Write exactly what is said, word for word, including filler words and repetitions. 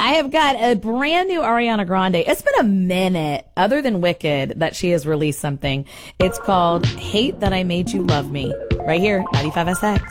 I have got a brand new Ariana Grande. It's been a minute, other than Wicked, that she has released something. It's called Hate That I Made You Love Me. Right here, ninety-five S X.